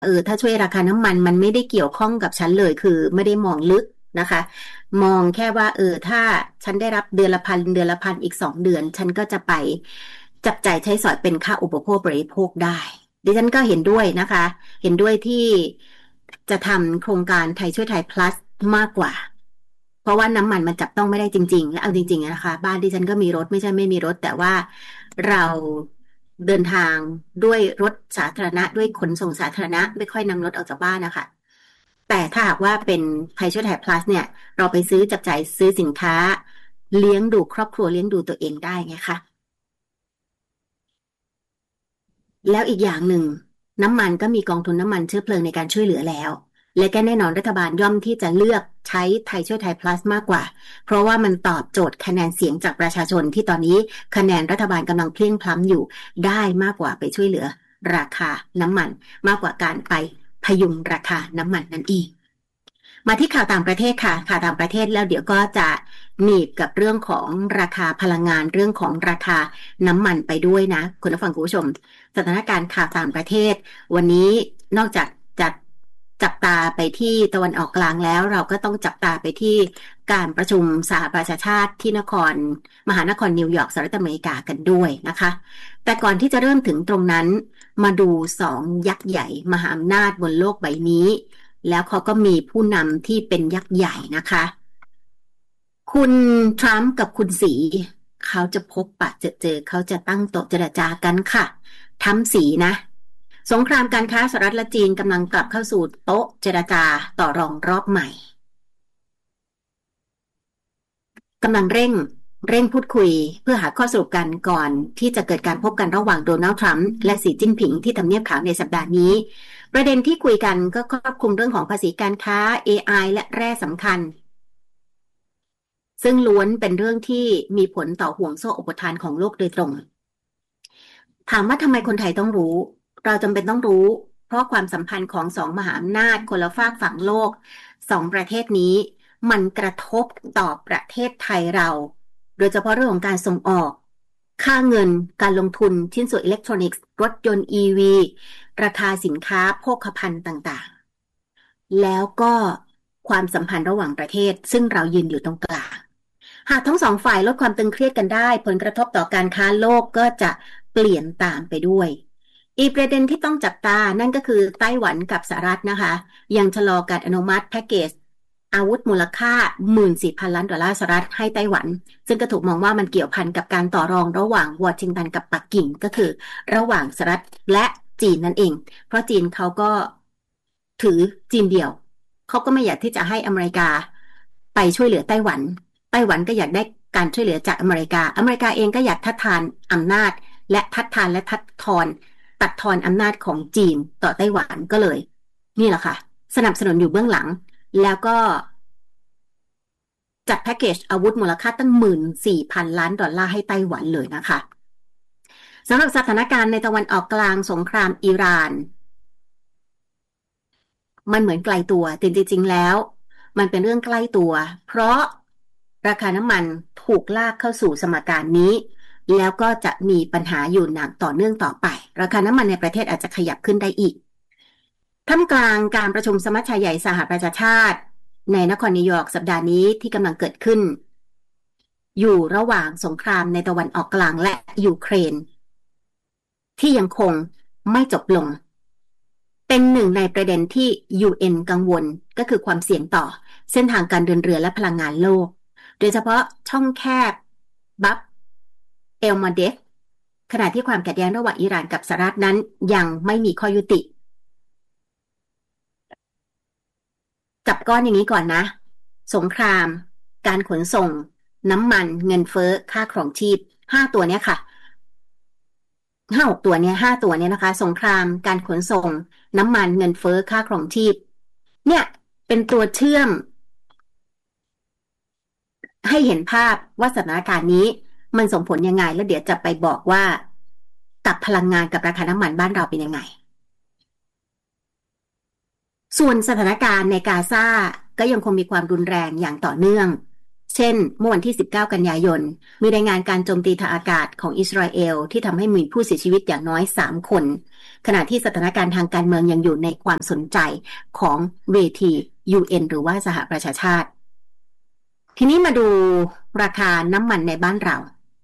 ถ้าช่วยราคาน้ำมันมันไม่ได้เกี่ยวข้องกับฉันเลยคือไม่ได้มองลึกนะคะมองแค่ว่าถ้าฉันได้รับเดือนละพันอีก2 เดือนฉันก็จะไปจับจ่ายใช้สอยเป็นค่าอุปโภคบริโภคได้ดิฉันก็เห็นด้วยนะคะเห็นด้วยที่จะทำโครงการไทยช่วยไทย plus มากกว่าเพราะว่าน้ำมันมันจับต้องไม่ได้จริงๆและเอาจริงๆนะคะบ้านดิฉันก็มีรถไม่ใช่ไม่มีรถแต่ว่าเราเดินทางด้วยรถสาธารณะด้วยขนส่งสาธารณะไม่ค่อยนำรถออกจากบ้านนะคะแต่ถ้าหากว่าเป็นไทยช่วยไทย plus เนี่ยเราไปซื้อจับจ่ายซื้อสินค้าเลี้ยงดูครอบครัวเลี้ยงดูตัวเองได้ไงคะ แล้วอีกอย่างหนึ่งน้ำมันก็มีกองทุนน้ำมันเชื้อเพลิงในการช่วยเหลือแล้วและก็แน่นอนรัฐบาลย่อมที่จะเลือกใช้ไทยช่วยไทย plus มากกว่าเพราะว่ามันตอบโจทย์คะแนนเสียงจากประชาชนที่ตอนนี้คะแนนรัฐบาลกำลังเพลียงพล้ำอยู่ได้มากกว่าไปช่วยเหลือราคาน้ำมันมากกว่าการไปพยุงราคาน้ำมันนั่นเอง มาที่ข่าวต่างประเทศค่ะข่าวต่างประเทศแล้วเดี๋ยวก็จะหนีบกับเรื่องของราคาพลังงานเรื่องของราคาน้ำมันไปด้วยนะคุณผู้ฟังคุณผู้ชมสถานการณ์ข่าวต่างประเทศวันนี้นอกจากจะจับตาไปที่ตะวันออกกลางแล้วเราก็ต้องจับตาไปที่การประชุมสหประชาชาติที่มหานครนิวยอร์กสหรัฐอเมริกากันด้วยนะคะแต่ก่อนที่จะเริ่มถึงตรงนั้นมาดู2 ยักษ์ใหญ่มหาอำนาจบนโลกใบนี้ แล้วเขาก็มีผู้นำที่เป็นยักษ์ใหญ่นะคะคุณทรัมป์กับคุณสีเขาจะพบปะเจอเขาจะตั้งโต๊ะเจรจากันค่ะทำสีนะสงครามการค้าสหรัฐและจีนกำลังกลับเข้าสู่โต๊ะเจรจาต่อรองรอบใหม่ กำลังเร่งพูดคุยเพื่อหาข้อสรุปกันก่อนที่จะเกิดการพบกันระหว่างโดนัลด์ทรัมป์และสีจิ้นผิงที่ทำเนียบขาวในสัปดาห์นี้ประเด็นที่คุยกันก็ครอบคลุมเรื่องของภาษีการค้า AI และแร่สำคัญซึ่งล้วนเป็นเรื่องที่มีผลต่อห่วงโซ่อุปทานของโลกโดยตรงถามว่าทำไมคนไทยต้องรู้เราจำเป็นต้องรู้เพราะความสัมพันธ์ของ2 มหาอำนาจคนละฝากฝั่งโลก2 ประเทศนี้มันกระทบต่อประเทศไทยเราโดยเฉพาะเรื่องของการส่งออกค่าเงินการลงทุนชิ้นส่วนอิเล็กทรอนิกส์รถยนต์ EV ราคาสินค้าโภคภัณฑ์ต่างๆแล้วก็ความสัมพันธ์ระหว่างประเทศซึ่งเรายืนอยู่ตรงกลาง หากทั้ง2 ฝ่ายลดความตึงเครียดกันได้ผลกระทบต่อการค้าโลกก็จะเปลี่ยนตามไปด้วยอีกประเด็นที่ต้องจับตานั่นก็คือไต้หวันกับสหรัฐนะคะยังชะลอการอนุมัติแพ็กเกจอาวุธมูลค่า 14,000 ล้านดอลลาร์สหรัฐให้ไต้หวันซึ่งก็ถูกมองว่ามันเกี่ยวพันกับการต่อรองระหว่างวอชิงตันกับปักกิ่งก็คือระหว่างสหรัฐและจีนนั่นเองเพราะจีนเขาก็ถือจีนเดียวเขาก็ไม่อยากที่จะให้อเมริกาไปช่วยเหลือไต้หวัน ไต้หวันก็อยากได้การช่วยเหลือจากอเมริกา อเมริกาเองก็อยากทัดทานอำนาจและทัดทานและทัดทอนตัดทอนอำนาจของจีนต่อไต้หวันก็เลยนี่แหละค่ะสนับสนุนอยู่เบื้องหลังแล้วก็จัดแพ็กเกจอาวุธมูลค่าตั้ง14,000 ล้านดอลลาร์ให้ไต้หวันเลยนะคะสำหรับสถานการณ์ในตะวันออกกลางสงครามอิหร่านมันเหมือนไกลตัวแต่จริงๆแล้วมันเป็นเรื่องใกล้ตัวเพราะ ราคาน้ำมันถูกลากเข้าสู่สมการนี้แล้วก็จะมีปัญหาอยู่หนักต่อเนื่องต่อไปราคาน้ำมันในประเทศอาจจะขยับขึ้นได้อีกท่ามกลางการประชุมสมัชชาใหญ่สหประชาชาติในนครนิวยอร์กสัปดาห์นี้ที่กำลังเกิดขึ้นอยู่ระหว่างสงครามในตะวันออกกลางและยูเครนที่ยังคงไม่จบลงเป็นหนึ่งในประเด็นที่ UN กังวลก็คือความเสี่ยงต่อเส้นทางการเดินเรือและพลังงานโลกโดยเฉพาะช่องแคบบับเอลมาเดฟขณะที่ความขัดแย้งระหว่างอิหร่านกับสหรัฐนั้นยังไม่มีข้อยุติจับก้อนอย่างนี้ก่อนนะสงครามการขนส่งน้ำมันเงินเฟ้อค่าครองชีพ5 ตัวเนี้ยค่ะ5-6 ตัวเนี้ยนะคะสงครามการขนส่งน้ำมันเงินเฟ้อค่าครองชีพเนี่ยเป็นตัวเชื่อมให้เห็นภาพว่าสถานการณ์นี้มันส่งผลยังไงแล้วเดี๋ยวจะไปบอกว่ากับพลังงานกับราคาน้ำมันบ้านเราเป็นยังไงส่วนสถานการณ์ในกาซาก็ยังคงมีความรุนแรงอย่างต่อเนื่องเช่นเมื่อวันที่19กันยายนมีรายงานการโจมตีทางอากาศของอิสราเอลที่ทำให้มีผู้เสียชีวิตอย่างน้อย3คนขณะที่สถานการณ์ทางการเมืองยังอยู่ในความสนใจของเวที UN หรือว่าสหประชาชาติทีนี้มาดูราคาน้ำมันในบ้านเรา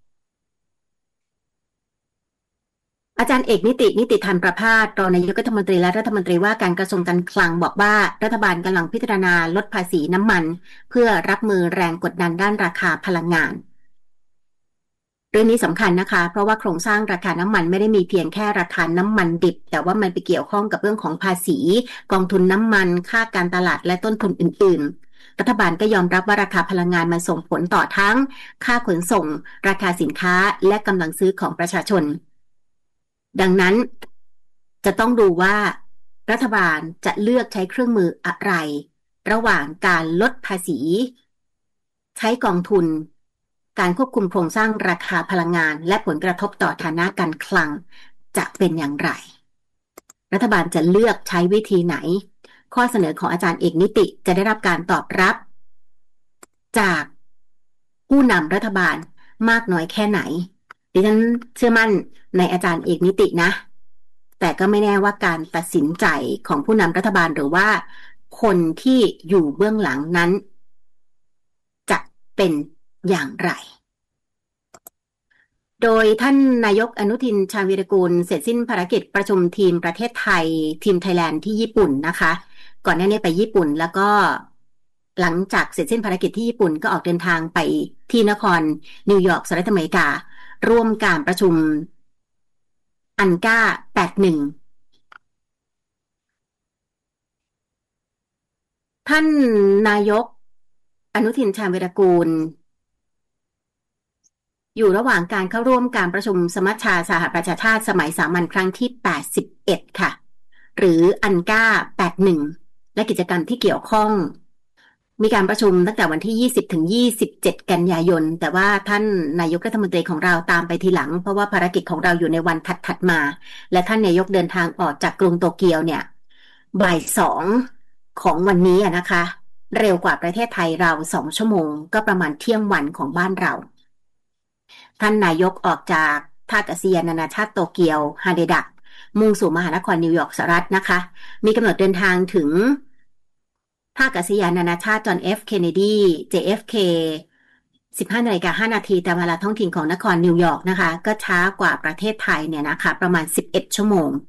อาจารย์เอกนิติธรรมประภาสรองนายกรัฐมนตรีและรัฐมนตรีว่าการกระทรวงการคลังบอกว่ารัฐบาลกำลังพิจารณาลดภาษีน้ำมันเพื่อรับมือแรงกดดันด้านราคาพลังงานเรื่องนี้สำคัญนะคะเพราะว่าโครงสร้างราคาน้ำมันไม่ได้มีเพียงแค่ราคาน้ำมันดิบแต่ว่ามันไปเกี่ยวข้องกับเรื่องของภาษีกองทุนน้ำมันค่าการตลาดและต้นทุนอื่นๆรัฐบาลก็ยอมรับว่าราคาพลังงานมันส่งผลต่อทั้งค่าขนส่งราคาสินค้าและกำลังซื้อของประชาชนดังนั้นจะต้องดูว่ารัฐบาลจะเลือกใช้เครื่องมืออะไรระหว่างการลดภาษีใช้กองทุนการควบคุมโครงสร้างราคาพลังงานและผลกระทบต่อฐานะการคลังจะเป็นอย่างไรรัฐบาลจะเลือกใช้วิธีไหนข้อเสนอของอาจารย์เอกนิติจะได้รับการตอบรับจากผู้นำรัฐบาลมากน้อยแค่ไหนดิฉันเชื่อมั่นในอาจารย์เอกนิตินะแต่ก็ไม่แน่ว่าการตัดสินใจของผู้นำรัฐบาลหรือว่าคนที่อยู่เบื้องหลังนั้นจะเป็นอย่างไรโดยท่านนายกอนุทินชาญวีรกูลเสร็จสิ้นภารกิจประชุมทีมประเทศไทยทีมไทยแลนด์ที่ญี่ปุ่นนะคะก่อนหน้านี้ไปญี่ปุ่นแล้วก็หลังจากเสร็จสิ้นภารกิจที่ญี่ปุ่นก็ออกเดินทางไปที่นครนิวยอร์กสหรัฐอเมริการ่วมการประชุมอันก้า81ท่านนายกอนุทินชาญวีรกูลอยู่ระหว่างการเข้าร่วมการประชุมสมัชชาสหประชาชาติสมัยสามัญครั้งที่81ค่ะหรืออันก้า81และกิจกรรมที่เกี่ยวข้องมีการประชุมตั้งแต่วันที่20ถึง27กันยายนแต่ว่าท่านนายกรัฐมนตรีของเราตามไปทีหลังเพราะว่าภารกิจของเราอยู่ในวันถัดมาและท่านนายกเดินทางออกจากกรุงโตเกียวเนี่ยบ่าย2ของวันนี้นะคะเร็วกว่าประเทศไทยเรา2 ชั่วโมงก็ประมาณเที่ยงวันของบ้านเราท่านนายกออกจากท่าอากาศยานนานาชาติโตเกียวฮาเดดะมุ่งสู่มหานครนิวยอร์กสหรัฐนะคะมีกำหนดเดินทางถึงท่าอากาศยานนานาชาติจอห์น F. Kennedy JFK 15:05 น.ตามเวลาท้องถิ่นของนครนิวยอร์กนะคะก็ช้ากว่าประเทศไทยเนี่ยนะคะประมาณ11 ชั่วโมง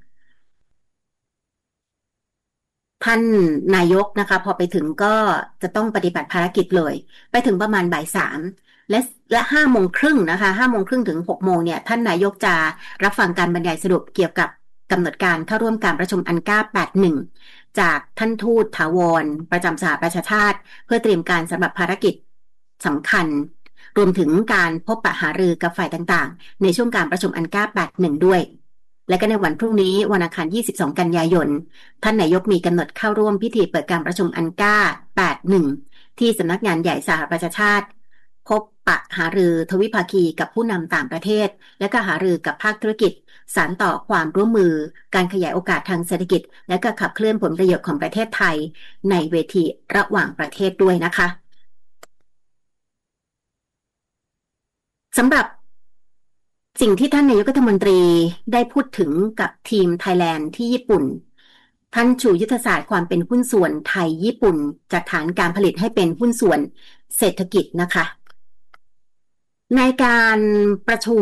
ท่านนายกนะคะพอไปถึงก็จะต้องปฏิบัติภารกิจเลยไปถึงประมาณบ่าย3และ5 โมงครึ่งนะคะ5 โมงครึ่งถึง6 โมงเนี่ยท่านนายกจะรับฟังการบรรยายสรุปเกี่ยวกับกำหนดการเข้าร่วมการประชุมอันก้า81จากท่านทูตถาวรประจำสหประชาชาติเพื่อเตรียมการสำหรับภารกิจสำคัญรวมถึงการพบปะหารือกับฝ่ายต่างๆในช่วงการประชุมอันก้า81ด้วยและก็ในวันพรุ่งนี้วันอังคาร22กันยายนท่านนายกมีกำหนดเข้าร่วมพิธีเปิดการประชุมอันก้า81ที่สำนักงานใหญ่สหประชาชาติพบปะหารือทวิภาคีกับผู้นำต่างประเทศและก็หารือกับภาคธุรกิจสานต่อความร่วมมือการขยายโอกาสทางเศรษฐกิจและก็ขับเคลื่อนผลประโยชน์ของประเทศไทยในเวทีระหว่างประเทศด้วยนะคะสำหรับสิ่งที่ท่านนายกรัฐมนตรีได้พูดถึงกับทีมไทยแลนด์ที่ญี่ปุ่นท่านชูยุทธศาสตร์ความเป็นหุ้นส่วนไทยญี่ปุ่นจากฐานการผลิตให้เป็นหุ้นส่วนเศรษฐกิจนะคะในการประชุม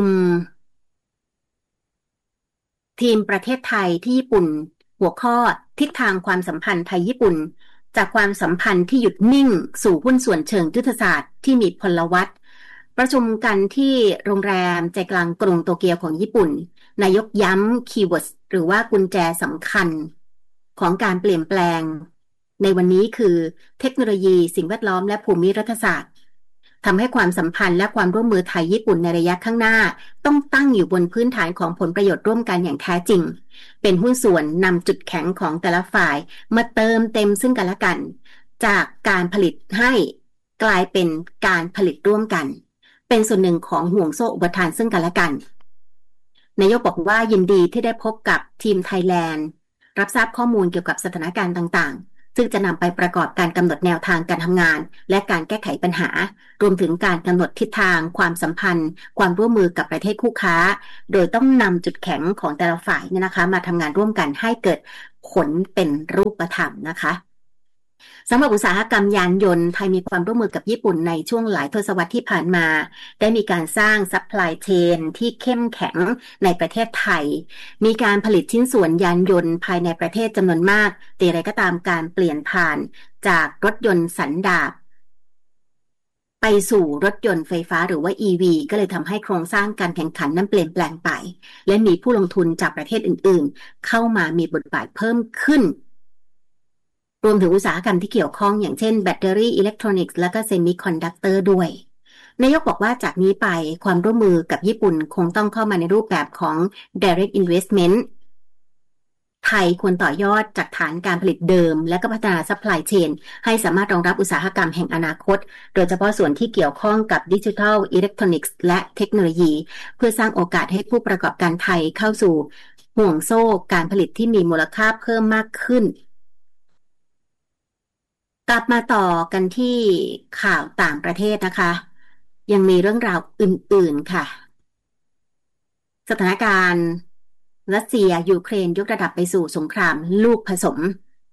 ทีมประเทศไทยที่ญี่ปุ่นหัวข้อทิศทางความสัมพันธ์ไทยญี่ปุ่นจากความสัมพันธ์ที่หยุดนิ่งสู่หุ้นส่วนเชิงยุทธศาสตร์ที่มีพลวัตประชุมกันที่โรงแรมใจกลางกรุงโตเกียวของญี่ปุ่นนายกย้ำคีย์เวิร์ดหรือว่ากุญแจสำคัญของการเปลี่ยนแปลงในวันนี้คือเทคโนโลยีสิ่งแวดล้อมและภูมิรัฐศาสตร์ทำให้ความสัมพันธ์และความร่วมมือไทยญี่ปุ่นในระยะข้างหน้าต้องตั้งอยู่บนพื้นฐานของผลประโยชน์ร่วมกันอย่างแท้จริงเป็นหุ้นส่วนนำจุดแข็งของแต่ละฝ่ายมาเติมเต็มซึ่งกันและกันจากการผลิตให้กลายเป็นการผลิตร่วมกันเป็นส่วนหนึ่งของห่วงโซ่อุปทานซึ่งกันและกันนายกบอกว่ายินดีที่ได้พบกับทีมไทยแลนด์รับทราบข้อมูลเกี่ยวกับสถานการณ์ต่างๆซึ่งจะนำไปประกอบการกำหนดแนวทางการทำงานและการแก้ไขปัญหารวมถึงการกำหนดทิศทางความสัมพันธ์ความร่วมมือกับประเทศคู่ค้าโดยต้องนำจุดแข็งของแต่ละฝ่ายเนี่ยนะคะมาทำงานร่วมกันให้เกิดผลเป็นรูปธรรมนะคะสำหรับอุตสาหกรรมยานยนต์ไทยมีความร่วมมือกับญี่ปุ่นในช่วงหลายทศวรรษที่ผ่านมาได้มีการสร้างซัพพลายเชนที่เข้มแข็งในประเทศไทยมีการผลิตชิ้นส่วนยานยนต์ภายในประเทศจำนวนมากแต่อย่างไรก็ตามการเปลี่ยนผ่านจากรถยนต์สันดาปไปสู่รถยนต์ไฟฟ้าหรือว่า EV ก็เลยทำให้โครงสร้างการแข่งขันนั้นเปลี่ยนแปลงไปและมีผู้ลงทุนจากประเทศอื่นๆเข้ามามีบทบาทเพิ่มขึ้นรวมถึงอุตสาหกรรมที่เกี่ยวข้องอย่างเช่นแบตเตอรี่อิเล็กทรอนิกส์และก็เซมิคอนดักเตอร์ด้วยนายกบอกว่าจากนี้ไปความร่วมมือกับญี่ปุ่นคงต้องเข้ามาในรูปแบบของ direct investment ไทยควรต่อยอดจากฐานการผลิตเดิมและก็พัฒนาซัพพลายเชนให้สามารถรองรับอุตสาหกรรมแห่งอนาคตโดยเฉพาะส่วนที่เกี่ยวข้องกับดิจิทัลอิเล็กทรอนิกส์และเทคโนโลยีเพื่อสร้างโอกาสให้ผู้ประกอบการไทยเข้าสู่ห่วงโซ่การผลิตที่มีมูลค่าเพิ่มมากขึ้นกลับมาต่อกันที่ข่าวต่างประเทศนะคะยังมีเรื่องราวอื่นๆค่ะสถานการณ์รัสเซียยูเครนยกระดับไปสู่สงครามลูกผสม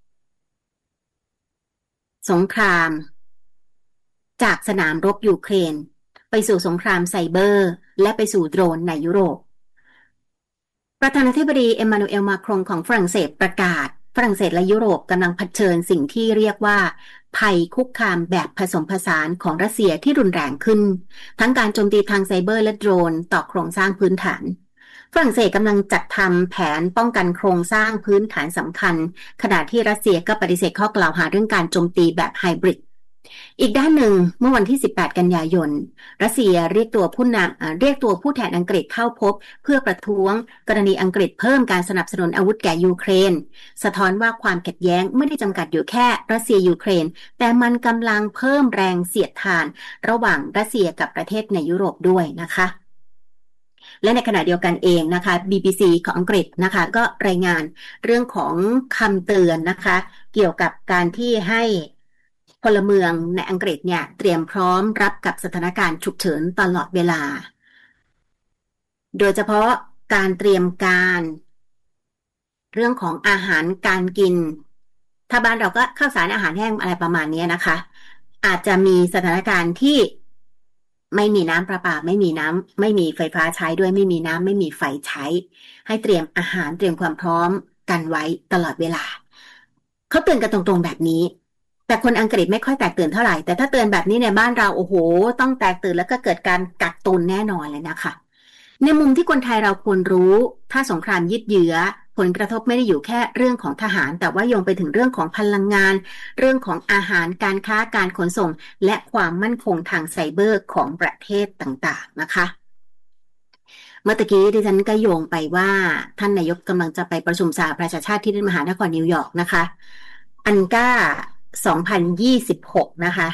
สงครามจากสนามรบยูเครนไปสู่สงครามไซเบอร์และไปสู่โดรนในยุโรปประธานาธิบดีเอ็มมานูเอลมาครงของฝรั่งเศสประกาศฝรั่งเศสและยุโรปกำลังเผชิญสิ่งที่เรียกว่าภัยคุกคามแบบผสมผสานของรัสเซียที่รุนแรงขึ้นทั้งการโจมตีทางไซเบอร์และโดรนต่อโครงสร้างพื้นฐานฝรั่งเศสกำลังจัดทำแผนป้องกันโครงสร้างพื้นฐานสำคัญขณะที่รัสเซียก็ปฏิเสธข้อกล่าวหาเรื่องการโจมตีแบบไฮบริดอีกด้านหนึ่งเมื่อวันที่18กันยายนรัสเซียเรียกตัวผู้แทนอังกฤษเข้าพบเพื่อประท้วงกรณีอังกฤษเพิ่มการสนับสนุนอาวุธแก่ยูเครนสะท้อนว่าความขัดแย้งไม่ได้จำกัดอยู่แค่รัสเซียยูเครนแต่มันกำลังเพิ่มแรงเสียดทานระหว่างรัสเซียกับประเทศในยุโรปด้วยนะคะและในขณะเดียวกันเองนะคะ BBC ของอังกฤษนะคะก็รายงานเรื่องของคำเตือนนะคะเกี่ยวกับการที่ให้พลเมืองในอังกฤษเนี่ยเตรียมพร้อมรับกับสถานการณ์ฉุกเฉินตลอดเวลาโดยเฉพาะการเตรียมการเรื่องของอาหารการกินถ้าบ้านเราก็ข้าวสารอาหารแห้งอะไรประมาณนี้นะคะอาจจะมีสถานการณ์ที่ไม่มีน้ำประปาไม่มีน้ำไม่มีไฟฟ้าใช้ด้วยไม่มีน้ำไม่มีไฟใช้ให้เตรียมอาหารเตรียมความพร้อมกันไว้ตลอดเวลาเขาเตือนกันตรงๆแบบนี้แต่คนอังกฤษไม่ค่อยแตกตื่นเท่าไหร่แต่ถ้าเตือนแบบนี้ในบ้านเราโอ้โหต้องแตกตื่นแล้วก็เกิดการกักตุนแน่นอนเลยนะคะในมุมที่คนไทยเราควรรู้ถ้าสงครามยืดเยื้อผลกระทบไม่ได้อยู่แค่เรื่องของทหารแต่ว่าโยงไปถึงเรื่องของพลังงานเรื่องของอาหารการค้าการขนส่งและความมั่นคงทางไซเบอร์ของประเทศต่างๆนะคะเมื่อตะกี้ดิฉันก็โยงไปว่าท่านนายกกำลังจะไปประชุมสหประชาชาติที่มหานครนิวยอร์กนะคะอันก้า2026นะคะ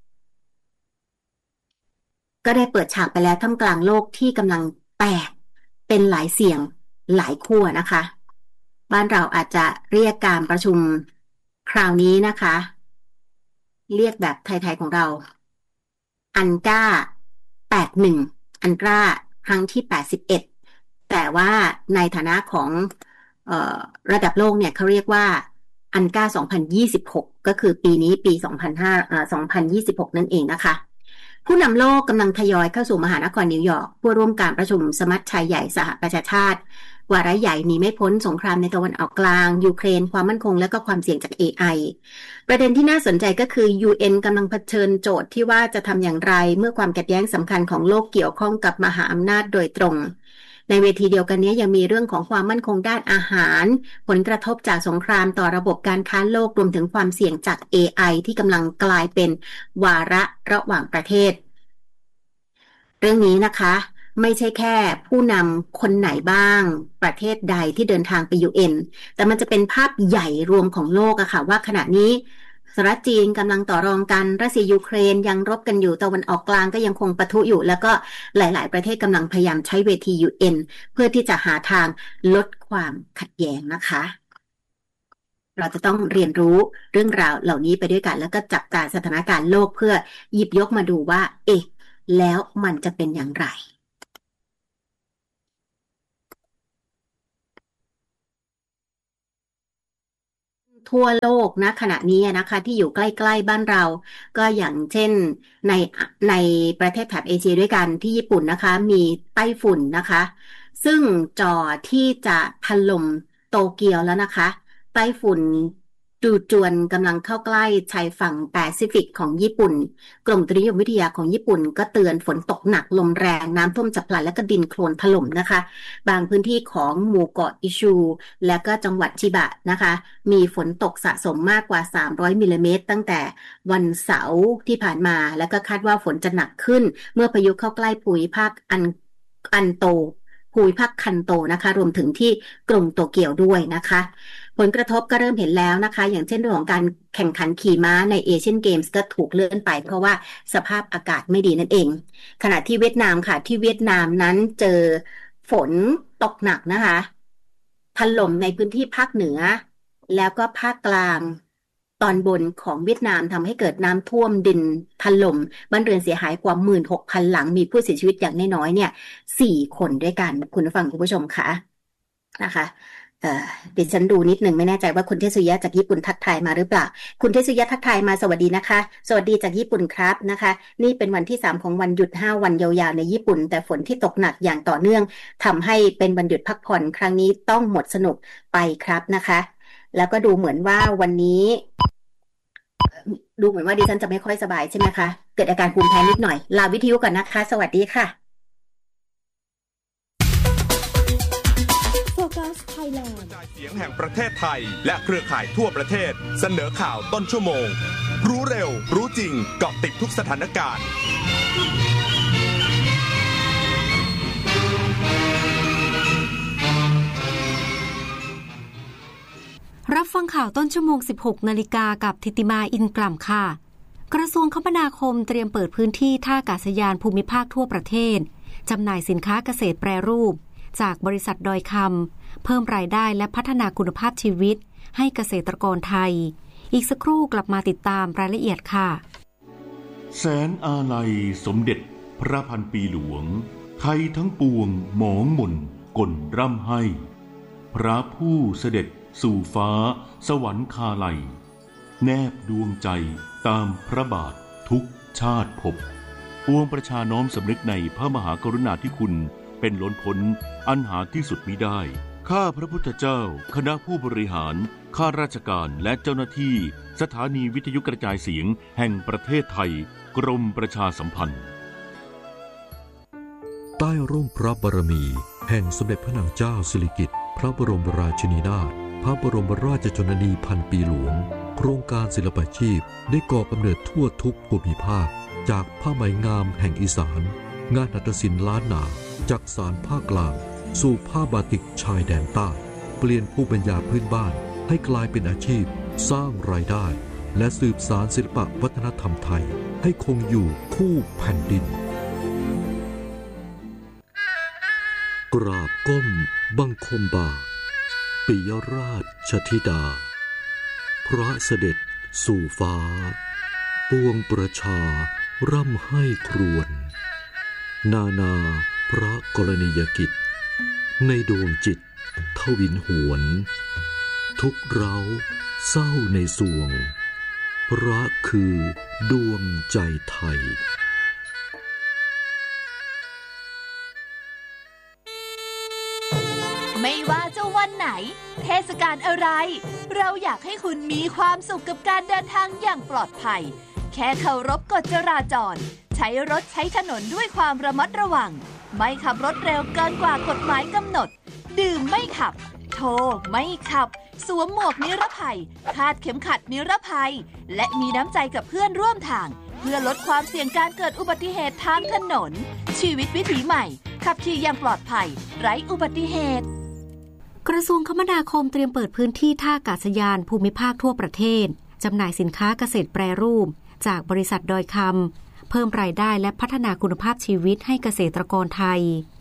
ก็ได้เปิดฉากไปแล้วท่ามกลางโลกที่กำลังแตกเป็นหลายเสียงหลายขั้วนะคะบ้านเราอาจจะเรียกการประชุมคราวนี้นะคะเรียกแบบไทยๆของเราอันก้า81อันก้าครั้งที่81แต่ว่าในฐานะของระดับโลกเนี่ยเขาเรียกว่าอันก้า2026ก็คือปีนี้ปี2026นั่นเองนะคะผู้นำโลกกำลังทยอยเข้าสู่มหานครนิวยอร์กเพื่อร่วมการประชุมสมัชชาใหญ่สหประชาชาติวาระใหญ่หนีไม่พ้นสงครามในตะวันออกกลางยูเครนความมั่นคงและก็ความเสี่ยงจาก AI ประเด็นที่น่าสนใจก็คือ UN กำลังเผชิญโจทย์ที่ว่าจะทำอย่างไรเมื่อความขัดแย้งสำคัญของโลกเกี่ยวข้องกับมหาอำนาจโดยตรงในเวทีเดียวกันนี้ยังมีเรื่องของความมั่นคงด้านอาหารผลกระทบจากสงครามต่อระบบการค้าโลกรวมถึงความเสี่ยงจาก AI ที่กำลังกลายเป็นวาระระหว่างประเทศเรื่องนี้นะคะไม่ใช่แค่ผู้นำคนไหนบ้างประเทศใดที่เดินทางไป UN แต่มันจะเป็นภาพใหญ่รวมของโลกอะค่ะว่าขณะนี้สหรัฐจีนกำลังต่อรองกันรัสเซียยูเครนยังรบกันอยู่ตะวันออกกลางก็ยังคงปะทุอยู่แล้วก็หลายๆประเทศกำลังพยายามใช้เวที UN เพื่อที่จะหาทางลดความขัดแย้งนะคะเราจะต้องเรียนรู้เรื่องราวเหล่านี้ไปด้วยกันแล้วก็จับตาสถานการณ์โลกเพื่อหยิบยกมาดูว่าแล้วมันจะเป็นอย่างไรทั่วโลกนะขณะนี้นะคะที่อยู่ใกล้ๆบ้านเราก็อย่างเช่นในในประเทศแถบเอเชียด้วยกันที่ญี่ปุ่นนะคะมีไต้ฝุ่นนะคะซึ่งจ่อที่จะถล่มโตเกียวแล้วนะคะไต้ฝุ่นจูจวนกำลังเข้าใกล้ชายฝั่งแปซิฟิกของญี่ปุ่นกรมอุตุนิยมวิทยาของญี่ปุ่นก็เตือนฝนตกหนักลมแรงน้ำท่วมฉับพลันและก็ดินโคลนถล่มนะคะบางพื้นที่ของหมู่เกาะอิชูและก็จังหวัดชิบะนะคะมีฝนตกสะสมมากกว่า300มิลลิเมตรตั้งแต่วันเสาร์ที่ผ่านมาและก็คาดว่าฝนจะหนักขึ้นเมื่อพายุเข้าใกล้ภูมิภาคอันโตภูมิภาคคันโตนะคะรวมถึงที่กรุงโตเกียวด้วยนะคะผลกระทบก็เริ่มเห็นแล้วนะคะอย่างเช่นเรื่องของการแข่งขันขี่ม้าในเอเชียนเกมส์ก็ถูกเลื่อนไปเพราะว่าสภาพอากาศไม่ดีนั่นเองขณะที่เวียดนามค่ะที่เวียดนามนั้นเจอฝนตกหนักนะคะถล่มในพื้นที่ภาคเหนือแล้วก็ภาคกลางตอนบนของเวียดนามทำให้เกิดน้ำท่วมดินถล่มบ้านเรือนเสียหายกว่า 16,000 หลังมีผู้เสียชีวิตอย่างน้อยๆเนี่ย4 คนด้วยกันคุณผู้ฟังคุณผู้ชมคะนะคะดิฉันดูนิดหนึ่งไม่แน่ใจว่าคุณเทสุยะจากญี่ปุ่นทักทายมาหรือเปล่าคุณเทสุยะทักทายมาสวัสดีนะคะสวัสดีจากญี่ปุ่นครับนะคะนี่เป็นวันที่3ของวันหยุด5วันยาวๆในญี่ปุ่นแต่ฝนที่ตกหนักอย่างต่อเนื่องทำให้เป็นวันหยุดพักผ่อนครั้งนี้ต้องหมดสนุกไปครับนะคะแล้วก็ดูเหมือนว่าวันนี้ดูเหมือนว่าดิฉันจะไม่ค่อยสบายใช่ไหมคะเกิดอาการภูมิแพ้นิดหน่อยลาวิทยุก่อนนะคะสวัสดีค่ะโฟกัสไทยแลนด์เสียงแห่งประเทศไทยและเครือข่ายทั่วประเทศเสนอข่าวต้นชั่วโมงรู้เร็วรู้จริงเกาะติดทุกสถานการณ์รับฟังข่าวต้นชั่วโมง 16 นาฬิกากับธิติมาอินกล่ำค่ะกระทรวงคมนาคมเตรียมเปิดพื้นที่ท่าอากาศยานภูมิภาคทั่วประเทศจำหน่ายสินค้าเกษตรแปรรูปจากบริษัทดอยคำเพิ่มรายได้และพัฒนาคุณภาพชีวิตให้เกษตรกรไทยอีกสักครู่กลับมาติดตามรายละเอียดค่ะแสนอาลัยสมเด็จพระพันปีหลวงไทยทั้งปวงหมองหม่นก่นร่ำให้พระผู้เสด็จสู่ฟ้าสวรรคาลัยแนบดวงใจตามพระบาททุกชาติภพปวงประชาน้อมสำนึกในพระมหากรุณาธิคุณเป็นล้นพ้นอันหาที่สุดมิได้ข้าพระพุทธเจ้าคณะผู้บริหารข้าราชการและเจ้าหน้าที่สถานีวิทยุกระจายเสียงแห่งประเทศไทยกรมประชาสัมพันธ์ใต้ร่มพระบารมีแห่งสมเด็จพระนางเจ้าสิริกิติ์พระบรมราชินีนาถพระบรมราชชนนีพันปีหลวงโครงการศิลปาชีพได้ก่อกำเนิดทั่วทุกภูมิภาคจากผ้าไหมงามแห่งอีสานงานหัตถศิลป์ล้านนาจากสารภาคกลางสู่ผ้าบาติกชายแดนใต้เปลี่ยนภูมิปัญญาพื้นบ้านให้กลายเป็นอาชีพสร้างรายได้และสืบสานศิลปวัฒนธรรมไทยให้คงอยู่คู่แผ่นดินกราบก้มบังคมบาทปิยราชธิดาพระเสด็จสู่ฟ้าปวงประชาร่ำให้ครวญนาพระกรณียกิจในดวงจิตทวินหวนทุกเร้าเศร้าในสวงพระคือดวงใจไทยไม่ว่าจะวันไหนเทศกาลอะไรเราอยากให้คุณมีความสุขกับการเดินทางอย่างปลอดภัยแค่เคารพกฎจราจรใช้รถใช้ถนนด้วยความระมัดระวังไม่ขับรถเร็วเกินกว่ากฎหมายกำหนดดื่มไม่ขับโทรไม่ขับสวมหมวกนิรภัยคาดเข็มขัดนิรภัยและมีน้ำใจกับเพื่อนร่วมทางเพื่อลดความเสี่ยงการเกิดอุบัติเหตุทางถนนชีวิตวิถีใหม่ขับขี่อย่างปลอดภัยไร้อุบัติเหตุกระทรวงคมนาคมเตรียมเปิดพื้นที่ท่าอากาศยานภูมิภาคทั่วประเทศจำหน่ายสินค้าเกษตรแปรรูปจากบริษัทดอยคำเพิ่มรายได้และพัฒนาคุณภาพชีวิตให้เกษตรกรไทย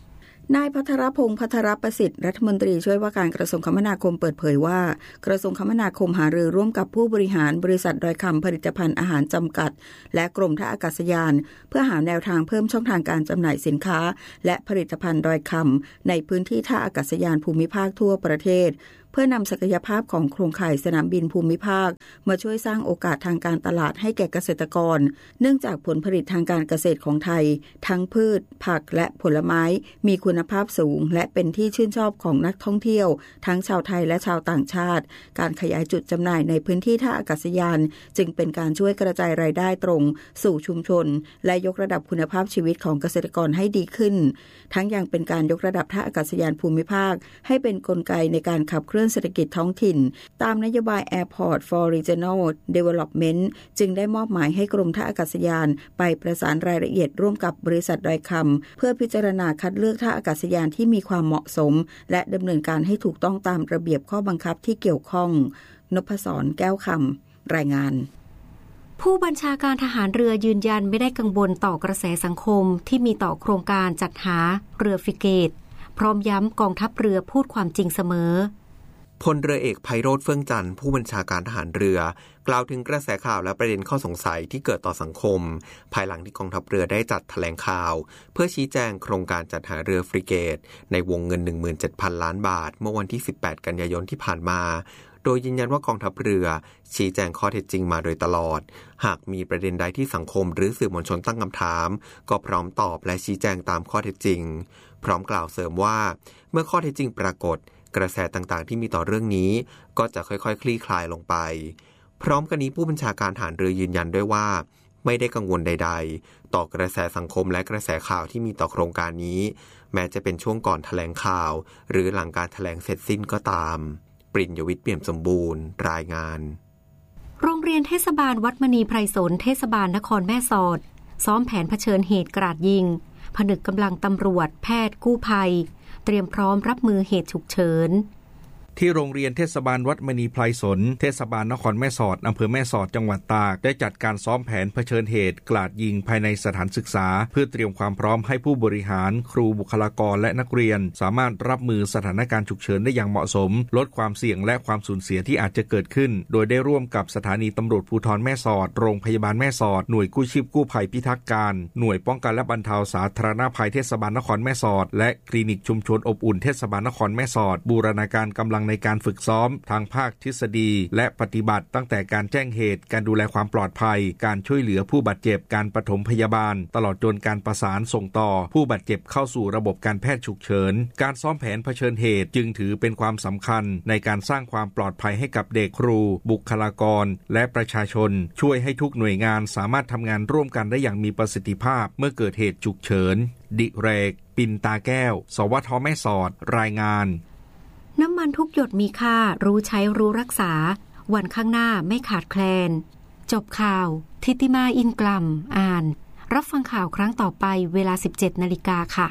นายภัทรพงษ์ภัทรประสิทธิ์รัฐมนตรีช่วยว่าการกระทรวงคมนาคมเปิดเผยว่ากระทรวงคมนาคมหารือร่วมกับผู้บริหารบริษัทดอยคำผลิตภัณฑ์อาหารจำกัดและกรมท่าอากาศยานเพื่อหาแนวทางเพิ่มช่องทางการจำหน่ายสินค้าและผลิตภัณฑ์ดอยคำในพื้นที่ท่าอากาศยานภูมิภาคทั่วประเทศเพื่อนำศักยภาพของโครงข่ายสนามบินภูมิภาคมาช่วยสร้างโอกาสทางการตลาดให้แก่เกษตรกรเนื่องจากผลผลิตทางการเกษตรของไทยทั้งพืชผักและผลไม้มีคุณภาพสูงและเป็นที่ชื่นชอบของนักท่องเที่ยวทั้งชาวไทยและชาวต่างชาติการขยายจุดจำหน่ายในพื้นที่ท่าอากาศยานจึงเป็นการช่วยกระจายรายได้ตรงสู่ชุมชนและยกระดับคุณภาพชีวิตของเกษตรกรให้ดีขึ้นทั้งยังเป็นการยกระดับท่าอากาศยานภูมิภาคให้เป็นกลไกในการขับเคลื่อนเศรษฐกิจท้องถิ่นตามนโยบาย Airport for Regional Development จึงได้มอบหมายให้กรมท่าอากาศยานไปประสานรายละเอียดร่วมกับบริษัทดอยคำเพื่อพิจารณาคัดเลือกท่าอากาศยานที่มีความเหมาะสมและดำเนินการให้ถูกต้องตามระเบียบข้อบังคับที่เกี่ยวข้องนพศรแก้วคำรายงานผู้บัญชาการทหารเรือยืนยันไม่ได้กังวลต่อกระแสสังคมที่มีต่อโครงการจัดหาเรือฟริเกตพร้อมย้ำกองทัพเรือพูดความจริงเสมอพลเรือเอกไพโรจน์เฟื่องจันทร์ผู้บัญชาการทหารเรือกล่าวถึงกระแสข่าวและประเด็นข้อสงสัยที่เกิดต่อสังคมภายหลังที่กองทัพเรือได้จัดแถลงข่าวเพื่อชี้แจงโครงการจัดหาเรือฟริเกตในวงเงิน 17,000 ล้านบาทเมื่อวันที่18กันยายนที่ผ่านมาโดยยืนยันว่ากองทัพเรือชี้แจงข้อเท็จจริงมาโดยตลอดหากมีประเด็นใดที่สังคมหรือสื่อมวลชนตั้งคำถามก็พร้อมตอบและชี้แจงตามข้อเท็จจริงพร้อมกล่าวเสริมว่าเมื่อข้อเท็จจริงปรากฏกระแสต่างๆที่มีต่อเรื่องนี้ก็จะค่อยๆคลี่คลายลงไปพร้อมกันนี้ผู้บัญชาการทหารเรือยืนยันด้วยว่าไม่ได้กังวลใดๆต่อกระแสสังคมและกระแสข่าวที่มีต่อโครงการนี้แม้จะเป็นช่วงก่อนแถลงข่าวหรือหลังการแถลงเสร็จสิ้นก็ตามปริญญวิทย์เปี่ยมสมบูรณ์รายงานโรงเรียนเทศบาลวัดมณีไพรสนเทศบาลนครแม่สอดซ้อมแผนเผชิญเหตุกราดยิงผนึกกำลังตำรวจแพทย์กู้ภัยเตรียมพร้อมรับมือเหตุฉุกเฉินที่โรงเรียนเทศบาลวัดมณีไพรสนเทศบาลนครแม่สอดอำเภอแม่สอดจังหวัดตากได้จัดการซ้อมแผนเผชิญเหตุกราดยิงภายในสถานศึกษาเพื่อเตรียมความพร้อมให้ผู้บริหารครูบุคลากรและนักเรียนสามารถรับมือสถานการณ์ฉุกเฉินได้อย่างเหมาะสมลดความเสี่ยงและความสูญเสียที่อาจจะเกิดขึ้นโดยได้ร่วมกับสถานีตำรวจภูธรแม่สอดโรงพยาบาลแม่สอดหน่วยกู้ชีพกู้ภัยพิทักษ์การหน่วยป้องกันและบรรเทาสาธารณภัยเทศบาลนครแม่สอดและคลินิกชุมชนอบอุ่นเทศบาลนครแม่สอดบูรณาการกำลังในการฝึกซ้อมทางภาคทฤษฎีและปฏิบัติตั้งแต่การแจ้งเหตุการดูแลความปลอดภัยการช่วยเหลือผู้บาดเจ็บการปฐมพยาบาลตลอดจนการประสานส่งต่อผู้บาดเจ็บเข้าสู่ระบบการแพทย์ฉุกเฉินการซ้อมแผนเผชิญเหตุจึงถือเป็นความสำคัญในการสร้างความปลอดภัยให้กับเด็กครูบุคลากรและประชาชนช่วยให้ทุกหน่วยงานสามารถทำงานร่วมกันได้อย่างมีประสิทธิภาพเมื่อเกิดเหตุฉุกเฉินดิเรกปินตาแก้วสวทแม่สอดรายงานน้ำมันทุกหยดมีค่ารู้ใช้รู้รักษาวันข้างหน้าไม่ขาดแคลนจบข่าวทิติมาอินกลัมอ่านรับฟังข่าวครั้งต่อไปเวลา 17:00 น.ค่ะ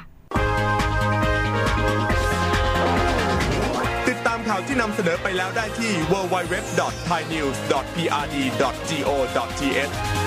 ติดตามข่าวที่นำเสนอไปแล้วได้ที่ www.thainews.prd.go.th